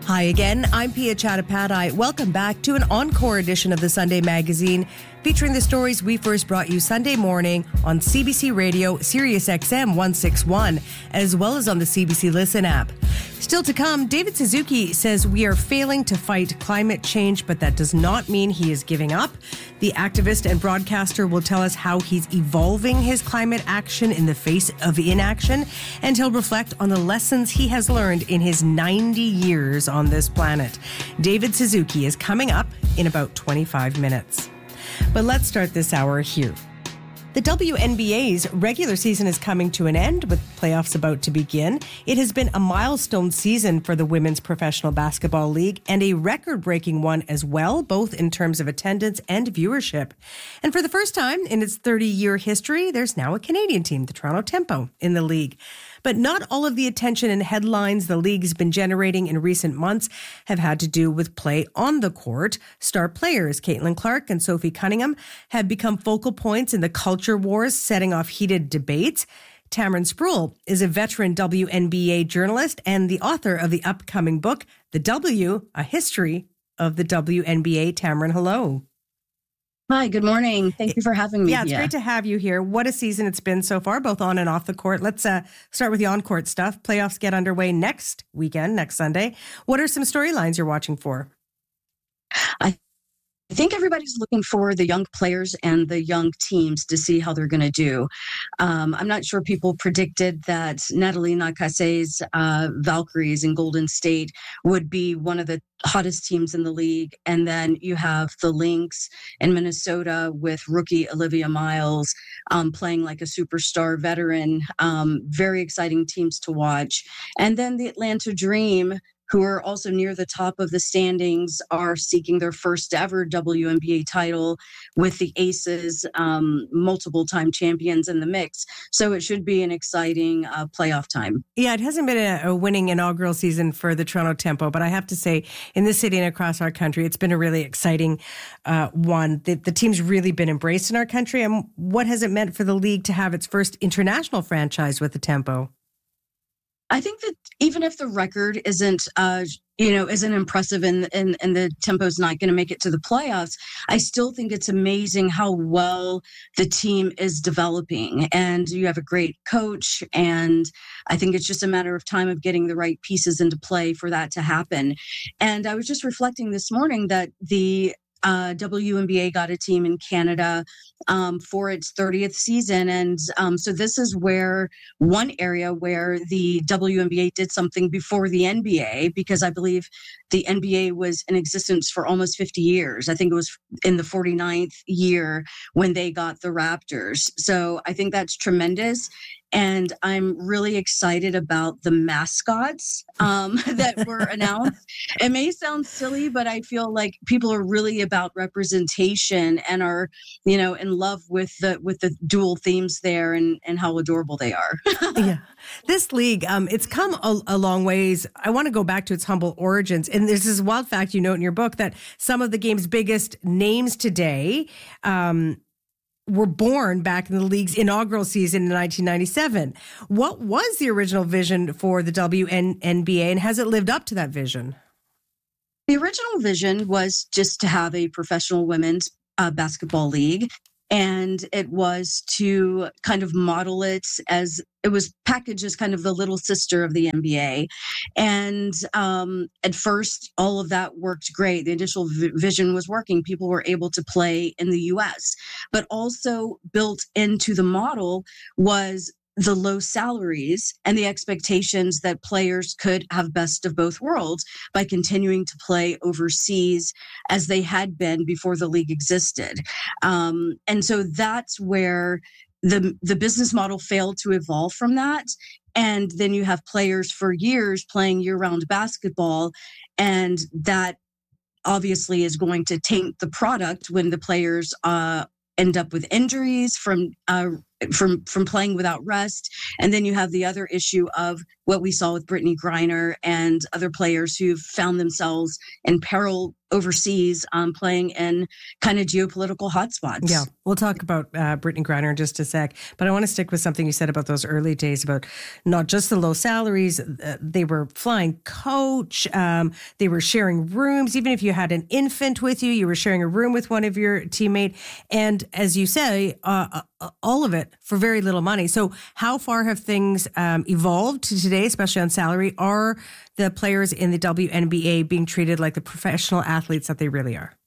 Hi again, I'm Pia Chattopadhyay. Welcome back to an encore edition of the Sunday Magazine, featuring the stories we first brought you Sunday morning on CBC Radio, Sirius XM 161, as well as on the CBC Listen app. Still to come, David Suzuki says we are failing to fight climate change, but that does not mean he is giving up. The activist and broadcaster will tell us how he's evolving his climate action in the face of inaction, and he'll reflect on the lessons he has learned in his 90 years on this planet. David Suzuki is coming up in about 25 minutes. But let's start this hour here. The WNBA's regular season is coming to an end with playoffs about to begin. It has been a milestone season for the Women's Professional Basketball League and a record-breaking one as well, both in terms of attendance and viewership. And for the first time in its 30-year history, there's now a Canadian team, the Toronto Tempo, in the league. But not all of the attention and headlines the league's been generating in recent months have had to do with play on the court. Star players Caitlin Clark and Sophie Cunningham have become focal points in the culture wars, setting off heated debates. Tamron Spruill is a veteran WNBA journalist and the author of the upcoming book, The W, A History of the WNBA. Tamron, hello. Hi, good morning. Thank you for having me. Yeah, it's great to have you here. What a season it's been so far, both on and off the court. Let's start with the on-court stuff. Playoffs get underway next weekend, next Sunday. What are some storylines you're watching for? I think everybody's looking for the young players and the young teams to see how they're going to do. I'm not sure people predicted that Natalie Nakase's Valkyries in Golden State would be one of the hottest teams in the league. And then you have the Lynx in Minnesota with rookie Olivia Miles playing like a superstar veteran. Very exciting teams to watch. And then the Atlanta Dream, who are also near the top of the standings, are seeking their first ever WNBA title with the Aces, multiple time champions in the mix. So it should be an exciting playoff time. Yeah, it hasn't been a winning inaugural season for the Toronto Tempo, but I have to say in this city and across our country, it's been a really exciting one. The team's really been embraced in our country. And what has it meant for the league to have its first international franchise with the Tempo? I think that even if the record isn't impressive and the Tempo's not going to make it to the playoffs, I still think it's amazing how well the team is developing. And you have a great coach, and I think it's just a matter of time of getting the right pieces into play for that to happen. And I was just reflecting this morning that the WNBA got a team in Canada for its 30th season. And so this is where one area where the WNBA did something before the NBA, because I believe the NBA was in existence for almost 50 years. I think it was in the 49th year when they got the Raptors. So I think that's tremendous. And I'm really excited about the mascots that were announced. It may sound silly, but I feel like people are really about representation and are, in love with the dual themes there and how adorable they are. Yeah. This league, it's come a long ways. I want to go back to its humble origins. And there's this wild fact you note in your book that some of the game's biggest names today were born back in the league's inaugural season in 1997. What was the original vision for the WNBA, and has it lived up to that vision? The original vision was just to have a professional women's basketball league. And it was to kind of model it as it was packaged as kind of the little sister of the NBA. And at first, all of that worked great. The initial vision was working. People were able to play in the U.S. But also built into the model was the low salaries and the expectations that players could have best of both worlds by continuing to play overseas as they had been before the league existed. And so that's where the business model failed to evolve from that. And then you have players for years playing year-round basketball, and that obviously is going to taint the product when the players end up with injuries from from playing without rest. And then you have the other issue of what we saw with Brittany Griner and other players who've found themselves in peril overseas, playing in kind of geopolitical hotspots. Yeah, we'll talk about Brittany Griner in just a sec, but I want to stick with something you said about those early days, about not just the low salaries. They were flying coach. They were sharing rooms. Even if you had an infant with you, you were sharing a room with one of your teammate. And as you say, all of it for very little money. So how far have things evolved to today, especially on salary? Are the players in the WNBA being treated like the professional athletes that they really are?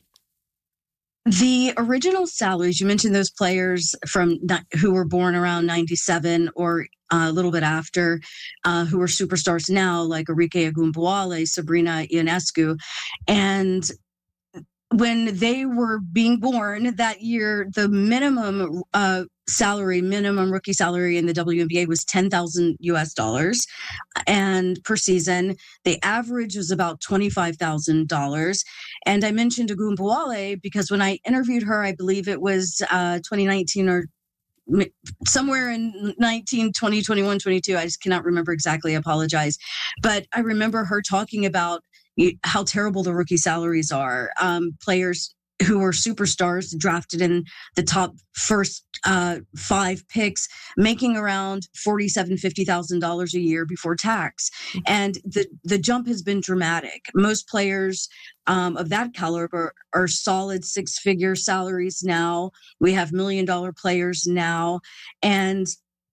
The original salaries, you mentioned those players who were born around 97 or a little bit after, who are superstars now, like Arike Ogunbowale, Sabrina Ionescu. And when they were being born that year, the minimum rookie salary in the WNBA was $10,000 and per season. The average was about $25,000. And I mentioned Ogunbowale because when I interviewed her, I believe it was 2019 or somewhere in 19, 20, 21, 22. I just cannot remember exactly. I apologize. But I remember her talking about how terrible the rookie salaries are. Players who were superstars drafted in the top first 5 picks, making around $47,000-$50,000 a year before tax. And the jump has been dramatic. Most players of that caliber are solid 6-figure salaries now. We have $1 million players now. And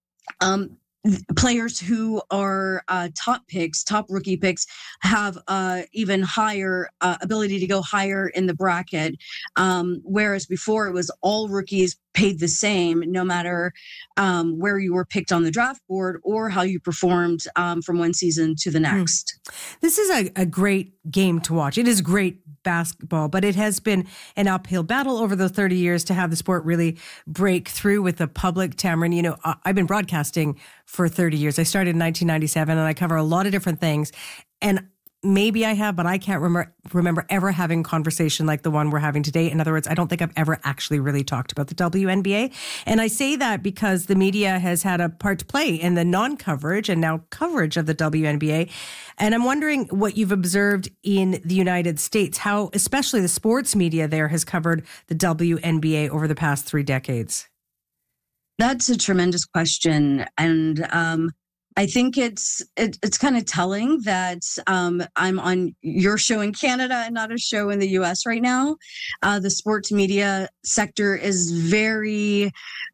players who are top rookie picks, have even higher ability to go higher in the bracket. Whereas before it was all rookies paid the same, no matter where you were picked on the draft board or how you performed from one season to the next. This is a great game to watch. It is great basketball, but it has been an uphill battle over the 30 years to have the sport really break through with the public. Tamron, you know, I've been broadcasting for 30 years. I started in 1997 and I cover a lot of different things. And maybe I have, but I can't remember ever having a conversation like the one we're having today. In other words, I don't think I've ever actually really talked about the WNBA. And I say that because the media has had a part to play in the non-coverage and now coverage of the WNBA. And I'm wondering what you've observed in the United States, how especially the sports media there has covered the WNBA over the past 3 decades. That's a tremendous question. And I think it's kind of telling that I'm on your show in Canada and not a show in the U.S. right now. The sports media sector is very,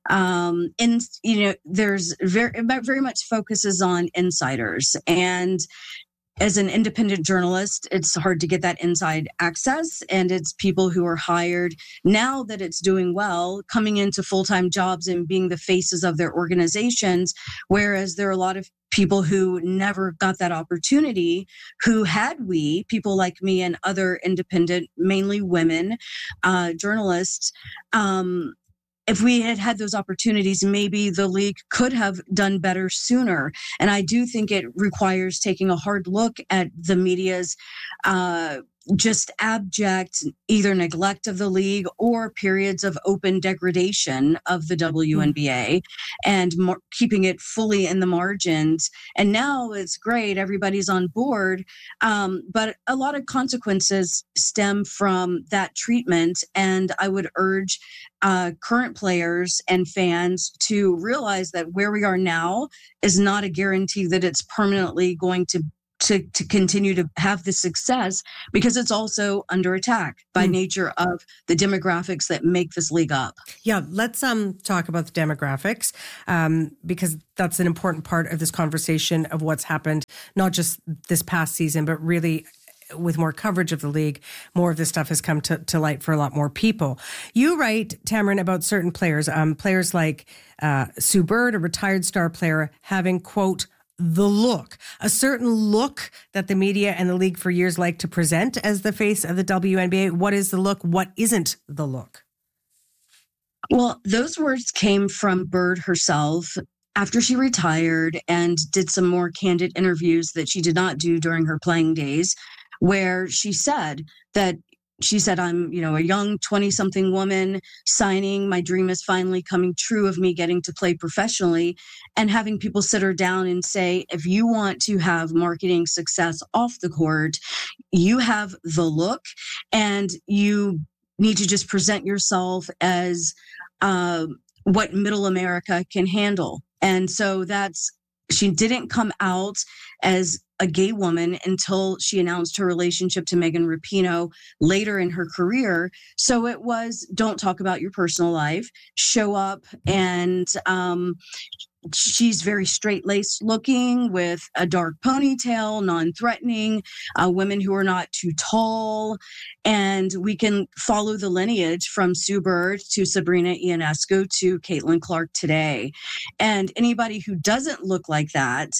there's very much focuses on insiders. And as an independent journalist, it's hard to get that inside access, and it's people who are hired now that it's doing well, coming into full-time jobs and being the faces of their organizations, whereas there are a lot of people who never got that opportunity, who people like me and other independent, mainly women, journalists, if we had had those opportunities, maybe the league could have done better sooner. And I do think it requires taking a hard look at the media's just abject either neglect of the league or periods of open degradation of the WNBA and keeping it fully in the margins. And now it's great. Everybody's on board. But a lot of consequences stem from that treatment. And I would urge current players and fans to realize that where we are now is not a guarantee that it's permanently going to continue to have the success, because it's also under attack by nature of the demographics that make this league up. Yeah, let's talk about the demographics, because that's an important part of this conversation of what's happened, not just this past season, but really with more coverage of the league, more of this stuff has come to light for a lot more people. You write, Tamron, about certain players, players like Sue Bird, a retired star player, having, quote, a certain look that the media and the league for years like to present as the face of the WNBA. What is the look? What isn't the look? Well, those words came from Bird herself after she retired and did some more candid interviews that she did not do during her playing days, where she said that she said, I'm, a young 20-something woman signing. My dream is finally coming true of me getting to play professionally, and having people sit her down and say, if you want to have marketing success off the court, you have the look and you need to just present yourself as what middle America can handle. And so she didn't come out as a gay woman until she announced her relationship to Megan Rapinoe later in her career. So it was, don't talk about your personal life, show up. And she's very straight-laced looking with a dark ponytail, non-threatening, women who are not too tall. And we can follow the lineage from Sue Bird to Sabrina Ionescu to Caitlin Clark today. And anybody who doesn't look like that,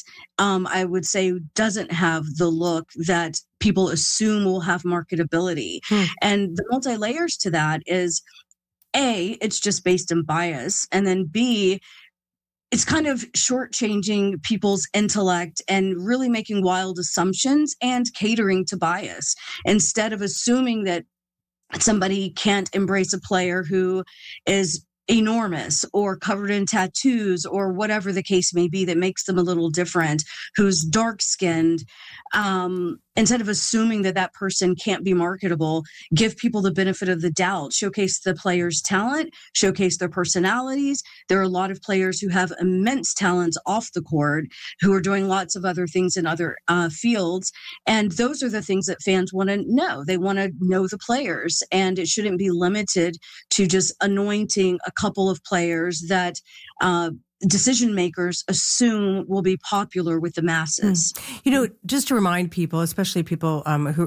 I would say doesn't have the look that people assume will have marketability. And the multi-layers to that is, A, it's just based in bias. And then B, it's kind of shortchanging people's intellect and really making wild assumptions and catering to bias instead of assuming that somebody can't embrace a player who is enormous or covered in tattoos or whatever the case may be that makes them a little different, who's dark-skinned. Instead of assuming that person can't be marketable, give people the benefit of the doubt, showcase the players' talent, showcase their personalities. There are a lot of players who have immense talents off the court who are doing lots of other things in other fields. And those are the things that fans want to know. They want to know the players, and it shouldn't be limited to just anointing a couple of players that decision makers assume will be popular with the masses. Just to remind people, especially people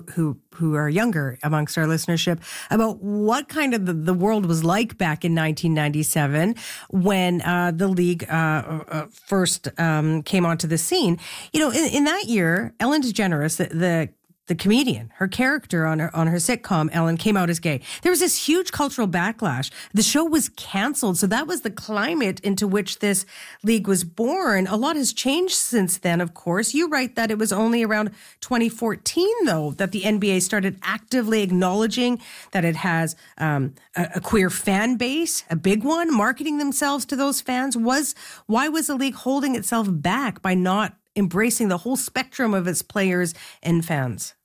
who are younger amongst our listenership, about what kind of the world was like back in 1997 when the league first came onto the scene. In that year, Ellen DeGeneres, the comedian, her character on her sitcom, Ellen, came out as gay. There was this huge cultural backlash. The show was canceled. So that was the climate into which this league was born. A lot has changed since then, of course. You write that it was only around 2014, though, that the NBA started actively acknowledging that it has a queer fan base, a big one, marketing themselves to those fans. Why was the league holding itself back by not embracing the whole spectrum of its players and fans?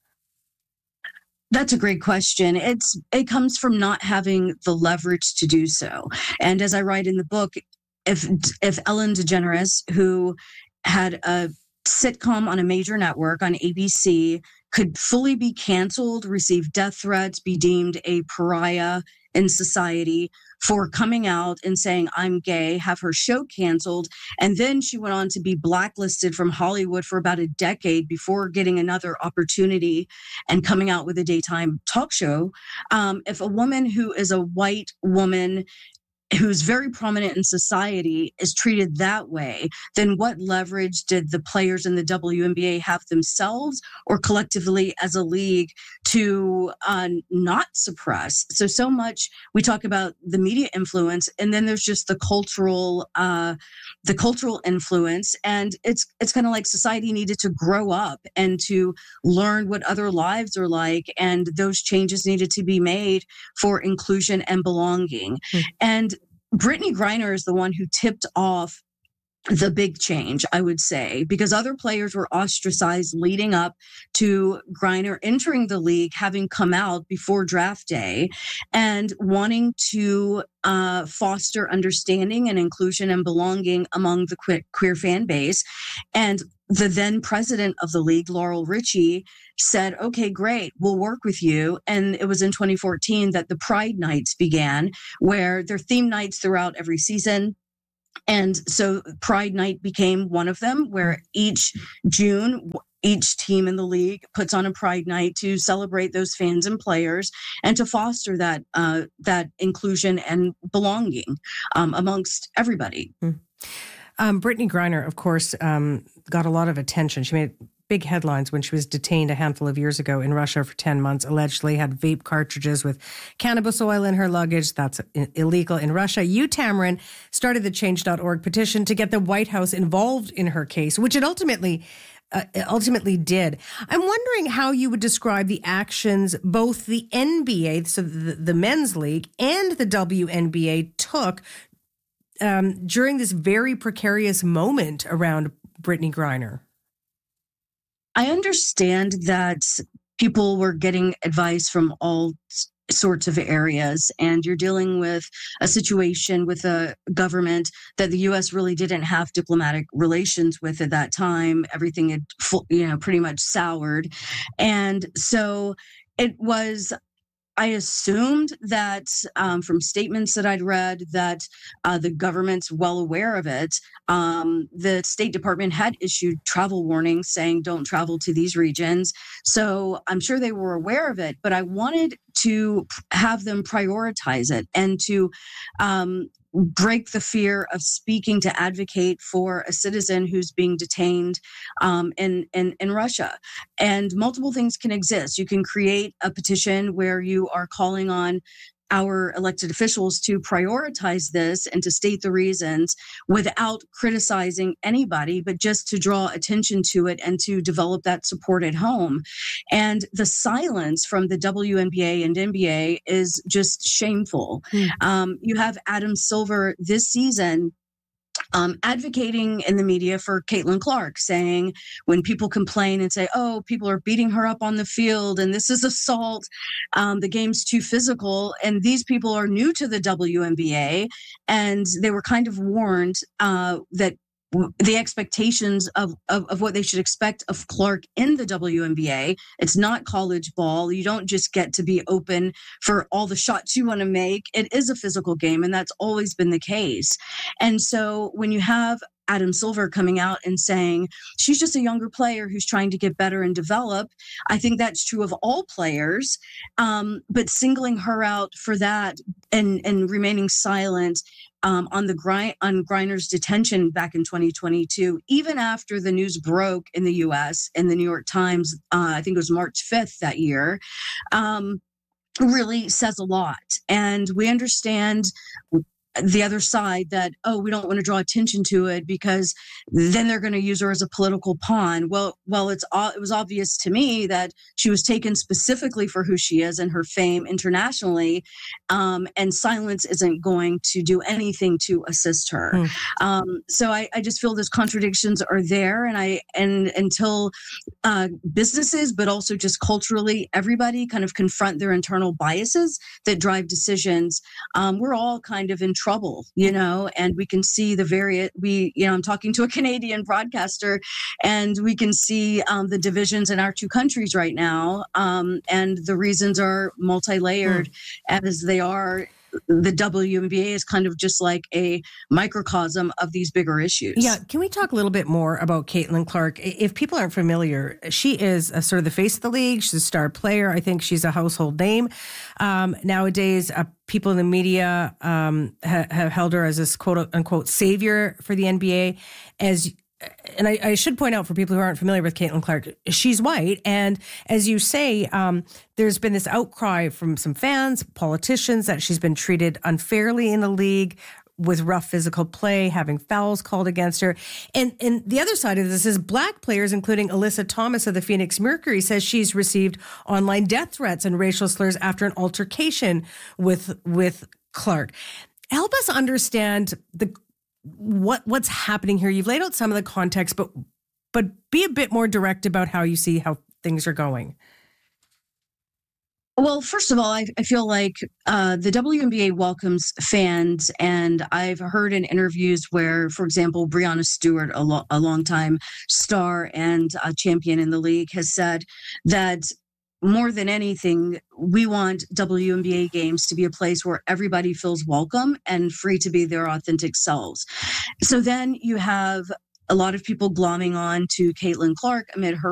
That's a great question. It comes from not having the leverage to do so. And as I write in the book, if Ellen DeGeneres, who had a sitcom on a major network on ABC, could fully be canceled, receive death threats, be deemed a pariah in society for coming out and saying, I'm gay, have her show canceled. And then she went on to be blacklisted from Hollywood for about a decade before getting another opportunity and coming out with a daytime talk show. If a woman who is a white woman who's very prominent in society is treated that way, then what leverage did the players in the WNBA have themselves or collectively as a league to not suppress? So much we talk about the media influence, and then there's just the cultural influence. And it's kind of like society needed to grow up and to learn what other lives are like, and those changes needed to be made for inclusion and belonging. And Brittany Griner is the one who tipped off the big change, I would say, because other players were ostracized leading up to Griner entering the league, having come out before draft day and wanting to foster understanding and inclusion and belonging among the queer fan base. And the then president of the league, Laurel Richie, said, okay, great, we'll work with you. And it was in 2014 that the Pride Nights began, where they're theme nights throughout every season. And so Pride Night became one of them, where each June, each team in the league puts on a Pride Night to celebrate those fans and players and to foster that inclusion and belonging amongst everybody. Brittany Griner, of course, got a lot of attention. She made big headlines when she was detained a handful of years ago in Russia for 10 months, allegedly had vape cartridges with cannabis oil in her luggage. That's illegal in Russia. You, Tamron, started the Change.org petition to get the White House involved in her case, which it ultimately ultimately did. I'm wondering how you would describe the actions both the NBA, so the men's league, and the WNBA took during this very precarious moment around Brittany Griner. I understand that people were getting advice from all sorts of areas, and you're dealing with a situation with a government that the U.S. really didn't have diplomatic relations with at that time. Everything had, pretty much soured. And so it was, I assumed that from statements that I'd read that the government's well aware of it. The State Department had issued travel warnings saying don't travel to these regions. So I'm sure they were aware of it, but I wanted to have them prioritize it and to break the fear of speaking to advocate for a citizen who's being detained in Russia. And multiple things can exist. You can create a petition where you are calling on our elected officials to prioritize this and to state the reasons without criticizing anybody, but just to draw attention to it and to develop that support at home. And the silence from the WNBA and NBA is just shameful. You have Adam Silver this season advocating in the media for Caitlin Clark, saying when people complain and say, oh, people are beating her up on the field and this is assault, the game's too physical. And these people are new to the WNBA, and they were kind of warned that the expectations of what they should expect of Clark in the WNBA. It's not college ball. You don't just get to be open for all the shots you want to make. It is a physical game, and that's always been the case. And so when you have Adam Silver coming out and saying she's just a younger player who's trying to get better and develop, I think that's true of all players. But singling her out for that and remaining silent on Griner's detention back in 2022, even after the news broke in the U.S. in the New York Times, I think it was March 5th that year, really says a lot. And we understand the other side that, oh, we don't want to draw attention to it because then they're going to use her as a political pawn. Well, it was obvious to me that she was taken specifically for who she is and her fame internationally, and silence isn't going to do anything to assist her. So I just feel those contradictions are there, and until businesses, but also just culturally, everybody kind of confront their internal biases that drive decisions, we're all kind of in trouble, and we can see I'm talking to a Canadian broadcaster, and we can see the divisions in our two countries right now. And the reasons are multi-layered as they are. The WNBA is kind of just like a microcosm of these bigger issues. Yeah. Can we talk a little bit more about Caitlin Clark? If people aren't familiar, she is sort of the face of the league. She's a star player. I think she's a household name. Nowadays, people in the media have held her as this quote unquote savior for the NBA. And I should point out for people who aren't familiar with Caitlin Clark, she's white. And as you say, there's been this outcry from some fans, politicians, that she's been treated unfairly in the league with rough physical play, having fouls called against her. And the other side of this is Black players, including Alyssa Thomas of the Phoenix Mercury, says she's received online death threats and racial slurs after an altercation with Clark. Help us understand what's happening here. You've laid out some of the context, but be a bit more direct about how you see how things are going. Well, first of all, I feel like the WNBA welcomes fans, and I've heard in interviews where, for example, Breanna Stewart, a longtime star and a champion in the league, has said that more than anything, we want WNBA games to be a place where everybody feels welcome and free to be their authentic selves. So then you have a lot of people glomming on to Caitlin Clark amid her